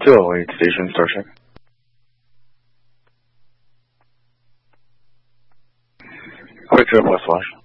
to avoid station starship. Quick trip, West Wash.